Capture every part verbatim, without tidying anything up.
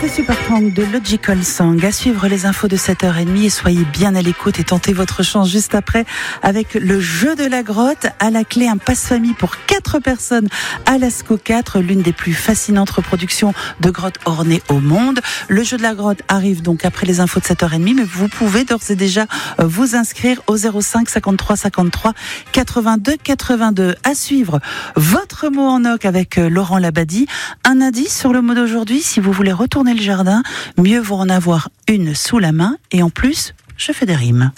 Supertramp de Logical Song. À suivre les infos de sept heures trente et soyez bien à l'écoute et tentez votre chance juste après avec le jeu de la grotte. À la clé, un passe-famille pour quatre personnes à Lascaux quatre, l'une des plus fascinantes reproductions de grottes ornées au monde. Le jeu de la grotte arrive donc après les infos de sept heures trente, mais vous pouvez d'ores et déjà vous inscrire au zéro cinq cinquante-trois cinquante-trois quatre-vingt-deux quatre-vingt-deux. À suivre, votre mot en oc avec Laurent Labadie. Un indice sur le mot d'aujourd'hui, si vous voulez retourner le jardin, mieux vaut en avoir une sous la main et en plus, je fais des rimes.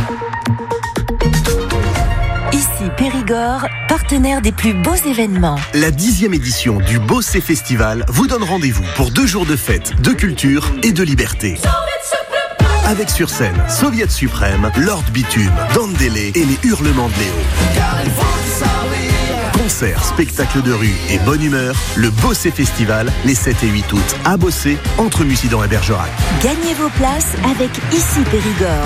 Ici Périgord, partenaire des plus beaux événements. La dixième édition du Bossé Festival vous donne rendez-vous pour deux jours de fête, de culture et de liberté. Avec sur scène Soviet Suprême, Lord Bitume, Dandele et les Hurlements de Léo. Concerts, spectacles de rue et bonne humeur, le Bossé Festival, les sept et huit août à Bossé, entre Mussidan et Bergerac. Gagnez vos places avec Ici Périgord.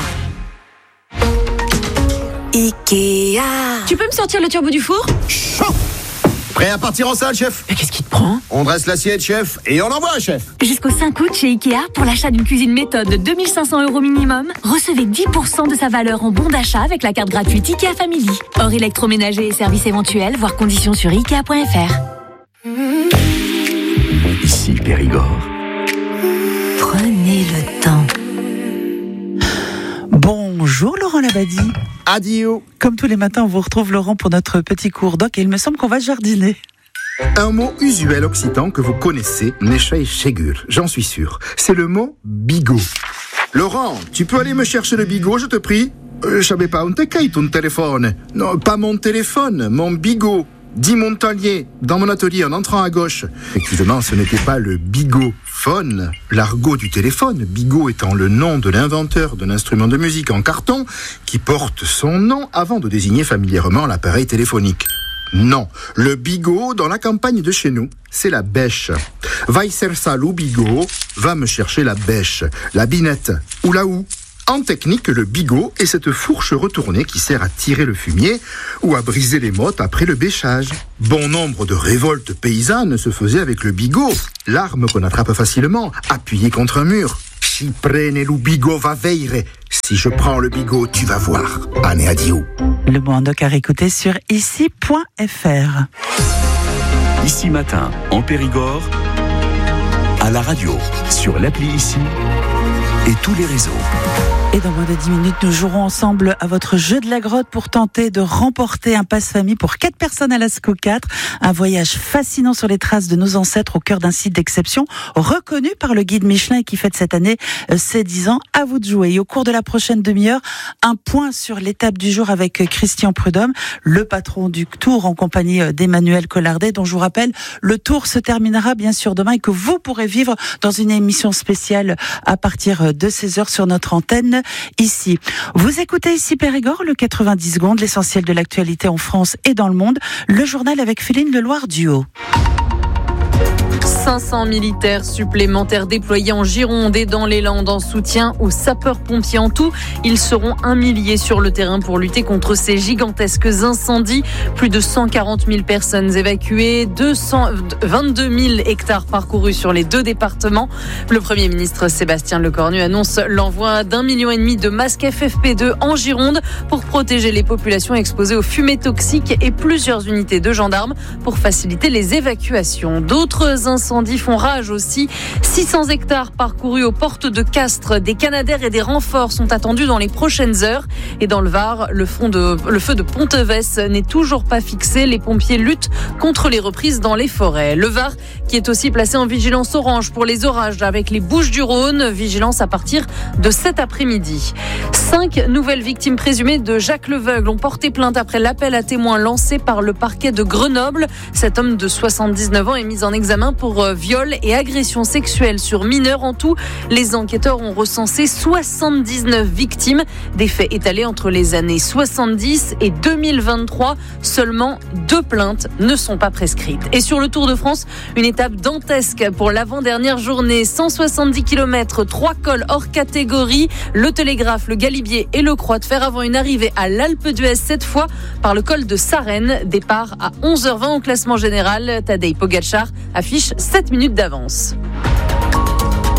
Ikea. Tu peux me sortir le turbo du four ? Chaud. Prêt à partir en salle, chef ? Mais qu'est-ce qui te prend ? On dresse l'assiette, chef, et on envoie, chef. Jusqu'au cinq août chez Ikea, pour l'achat d'une cuisine méthode de deux mille cinq cents euros minimum, recevez dix pour cent de sa valeur en bon d'achat avec la carte gratuite Ikea Family. Hors électroménager et services éventuels, voire conditions sur ikea point f r. Ici Périgord. Prenez le temps. Bonjour Laurent Labadie. Adio. Comme tous les matins, on vous retrouve Laurent pour notre petit cours doc et il me semble qu'on va jardiner. Un mot usuel occitan que vous connaissez, Nechei Chegur, j'en suis sûr. C'est le mot bigot. Laurent, tu peux aller me chercher le bigot, je te prie ? euh, Je savais pas, on t'écaille ton téléphone. Non, pas mon téléphone, mon bigot. Dit Montalier, dans mon atelier en entrant à gauche. Effectivement, ce n'était pas le bigophone, l'argot du téléphone, bigot étant le nom de l'inventeur d'un instrument de musique en carton qui porte son nom avant de désigner familièrement l'appareil téléphonique. Non, le bigot dans la campagne de chez nous, c'est la bêche. Vai ser lu bigot, va me chercher la bêche, la binette ou la houe. En technique, le bigot est cette fourche retournée qui sert à tirer le fumier ou à briser les mottes après le bêchage. Bon nombre de révoltes paysannes se faisaient avec le bigot, l'arme qu'on attrape facilement, appuyée contre un mur. Si prene lu bigot va veire. Si je prends le bigot, tu vas voir. Anne adio. Le mot en doc à réécouter sur ici point f r. Ici matin, en Périgord, à la radio, sur l'appli Ici et tous les réseaux. Et dans moins de dix minutes, nous jouerons ensemble à votre jeu de la grotte pour tenter de remporter un passe-famille pour quatre personnes à Lascaux quatre. Un voyage fascinant sur les traces de nos ancêtres au cœur d'un site d'exception reconnu par le guide Michelin et qui fête cette année ses dix ans. À vous de jouer. Et au cours de la prochaine demi-heure, un point sur l'étape du jour avec Christian Prudhomme, le patron du Tour en compagnie d'Emmanuel Collardet, dont je vous rappelle, le Tour se terminera bien sûr demain et que vous pourrez vivre dans une émission spéciale à partir de seize heures sur notre antenne. Ici. Vous écoutez Ici Périgord, le quatre-vingt-dix secondes, l'essentiel de l'actualité en France et dans le monde. Le journal avec Féline Leloir du Haut. cinq cents militaires supplémentaires déployés en Gironde et dans les Landes en soutien aux sapeurs-pompiers. En tout, ils seront un millier sur le terrain pour lutter contre ces gigantesques incendies. Plus de cent quarante mille personnes évacuées, deux cent vingt-deux mille hectares parcourus sur les deux départements. Le Premier ministre Sébastien Lecornu annonce l'envoi d'un million et demi de masques F F P deux en Gironde pour protéger les populations exposées aux fumées toxiques et plusieurs unités de gendarmes pour faciliter les évacuations. D'autres incendies font rage aussi. six cents hectares parcourus aux portes de Castres. Des Canadaires et des renforts sont attendus dans les prochaines heures. Et dans le Var, le, fond de, le feu de Ponteves n'est toujours pas fixé. Les pompiers luttent contre les reprises dans les forêts. Le Var qui est aussi placé en vigilance orange pour les orages avec les Bouches-du-Rhône. Vigilance à partir de cet après-midi. Cinq nouvelles victimes présumées de Jacques Leveugle ont porté plainte après l'appel à témoins lancé par le parquet de Grenoble. Cet homme de soixante-dix-neuf ans est mis en examen pour viol et agression sexuelle sur mineurs. En tout, les enquêteurs ont recensé soixante-dix-neuf victimes. Des faits étalés entre les années soixante-dix et deux mille vingt-trois. Seulement deux plaintes ne sont pas prescrites. Et sur le Tour de France, une étape dantesque pour l'avant-dernière journée. cent soixante-dix kilomètres, trois cols hors catégorie. Le Télégraphe, le Galibier et le Croix de Fer avant une arrivée à l'Alpe d'Huez, cette fois par le col de Sarenne. Départ à onze heures vingt au classement général. Tadej Pogačar affiche sept minutes d'avance.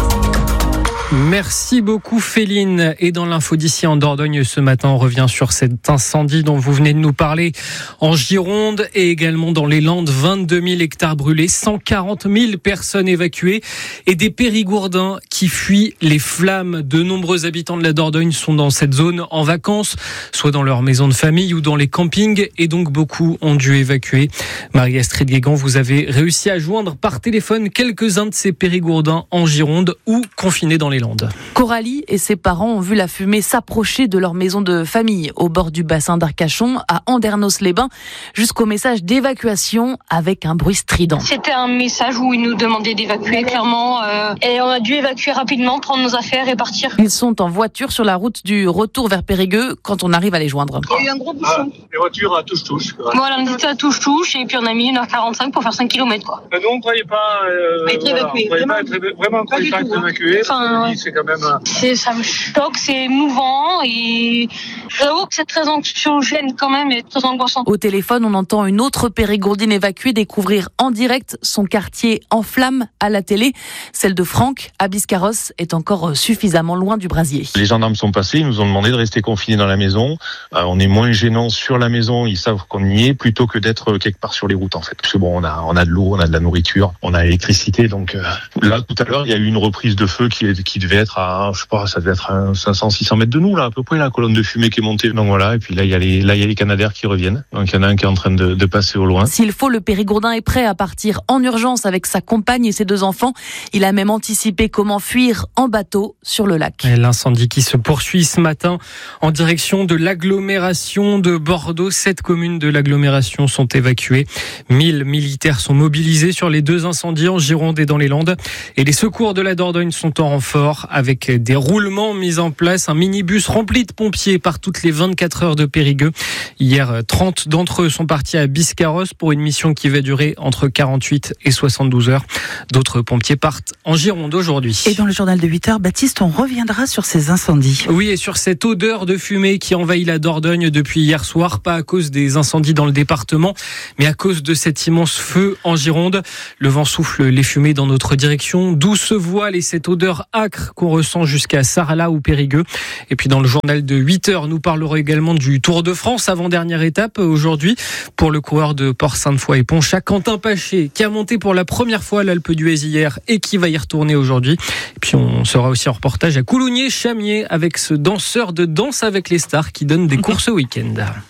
Merci beaucoup Féline. Et dans l'info d'ici en Dordogne ce matin, on revient sur cet incendie dont vous venez de nous parler en Gironde et également dans les Landes. vingt-deux mille hectares brûlés, cent quarante mille personnes évacuées et des Périgourdins qui fuient les flammes. De nombreux habitants de la Dordogne sont dans cette zone en vacances, soit dans leur maison de famille ou dans les campings, et donc beaucoup ont dû évacuer. Marie-Astrid Guégan, vous avez réussi à joindre par téléphone quelques-uns de ces Périgourdins en Gironde ou confinés dans les Landes. Coralie et ses parents ont vu la fumée s'approcher de leur maison de famille au bord du bassin d'Arcachon à Andernos-les-Bains, jusqu'au message d'évacuation avec un bruit strident. C'était un message où ils nous demandaient d'évacuer clairement euh, et on a dû évacuer rapidement, prendre nos affaires et partir. Ils sont en voiture sur la route du retour vers Périgueux quand on arrive à les joindre. Il y a eu un gros bouchon. Ah, les voitures à touche-touche. Voilà, on était à touche-touche et puis on a mis une heure quarante-cinq pour faire cinq kilomètres. Quoi. Et nous, on ne croyait pas euh, être voilà, évacué. On croyait pas être, vraiment, on ne croyait pas être évacué. Enfin, c'est quand même... C'est, ça me choque, c'est émouvant et j'avoue que c'est très anxiogène quand même et très angoissant. Au téléphone, on entend une autre Périgourdine évacuée découvrir en direct son quartier en flammes à la télé. Celle de Franck, à Biscarrosse, est encore suffisamment loin du brasier. Les gendarmes sont passés, ils nous ont demandé de rester confinés dans la maison. Euh, on est moins gênant sur la maison, ils savent qu'on y est, plutôt que d'être quelque part sur les routes en fait. Parce que bon, on a, on a de l'eau, on a de la nourriture, on a l'électricité. Donc euh, là, tout à l'heure, il y a eu une reprise de feu qui, qui devait être à, je sais pas, ça devait être à cinq cents six cents mètres de nous, là, à peu près, la colonne de fumée qui est montée. Donc voilà, et puis là, il y a les, là, il y a les Canadaires qui reviennent. Donc il y en a un qui est en train de, de passer au loin. S'il faut, le Périgourdin est prêt à partir en urgence avec sa compagne et ses deux enfants. Il a même anticipé comment fuir en bateau sur le lac. Et l'incendie qui se poursuit ce matin en direction de l'agglomération de Bordeaux. Sept communes de l'agglomération sont évacuées. mille militaires sont mobilisés sur les deux incendies en Gironde et dans les Landes. Et les secours de la Dordogne sont en renfort avec des roulements mis en place. Un minibus rempli de pompiers par toutes les vingt-quatre heures de Périgueux. Hier, trente d'entre eux sont partis à Biscarrosse pour une mission qui va durer entre quarante-huit et soixante-douze heures. D'autres pompiers partent en Gironde aujourd'hui. Et dans le journal de huit heures, Baptiste, on reviendra sur ces incendies. Oui, et sur cette odeur de fumée qui envahit la Dordogne depuis hier soir, pas à cause des incendies dans le département, mais à cause de cet immense feu en Gironde. Le vent souffle les fumées dans notre direction, d'où se voile et cette odeur âcre qu'on ressent jusqu'à Sarlat ou Périgueux. Et puis dans le journal de huit heures, nous parlerons également du Tour de France, avant-dernière étape aujourd'hui pour le coureur de Port-Sainte-Foy et Pontchat, Quentin Paché, qui a monté pour la première fois l'Alpe d'Huez hier et qui va y retourner aujourd'hui. Et puis on sera aussi en reportage à Coulognier-Chamier avec ce danseur de Danse avec les stars qui donne des courses au week-end.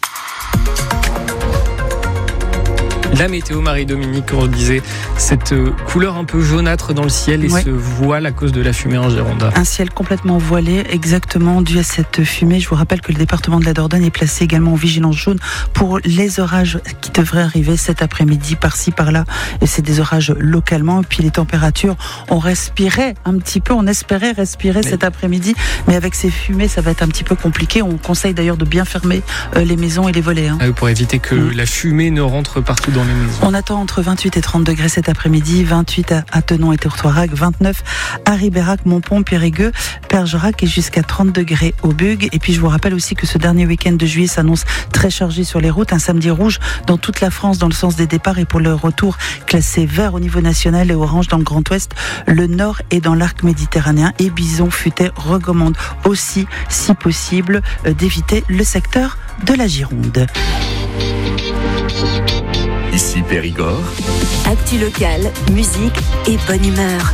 La météo, Marie-Dominique, on disait cette couleur un peu jaunâtre dans le ciel et ouais. ce voile à cause de la fumée en Gironde. Un ciel complètement voilé, exactement dû à cette fumée. Je vous rappelle que le département de la Dordogne est placé également en vigilance jaune pour les orages qui devraient arriver cet après-midi par-ci, par-là. Et c'est des orages localement. Et puis les températures, on respirait un petit peu, on espérait respirer mais... cet après-midi. Mais avec ces fumées, ça va être un petit peu compliqué. On conseille d'ailleurs de bien fermer les maisons et les volets. Hein. Ah, pour éviter que mmh. la fumée ne rentre partout dans les maisons. On attend entre vingt-huit et trente degrés cet après-midi, vingt-huit à Tenon et Tourtoirac, vingt-neuf à Ribérac, Montpont, Périgueux, Bergerac et jusqu'à trente degrés au Bug. Et puis je vous rappelle aussi que ce dernier week-end de juillet s'annonce très chargé sur les routes. Un samedi rouge dans toute la France dans le sens des départs et pour le retour classé vert au niveau national et orange dans le Grand Ouest, le Nord et dans l'arc méditerranéen. Et Bison Futet recommande aussi, si possible, d'éviter le secteur de la Gironde. Ici Périgord. Actu locale, musique et bonne humeur.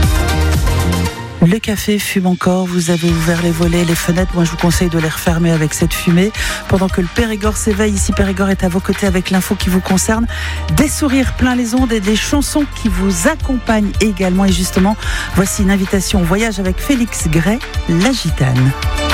Le café fume encore, vous avez ouvert les volets, les fenêtres, moi je vous conseille de les refermer avec cette fumée. Pendant que le Périgord s'éveille, ici Périgord est à vos côtés avec l'info qui vous concerne. Des sourires plein les ondes et des chansons qui vous accompagnent également. Et justement, voici une invitation au voyage avec Félix Gray, La Gitane.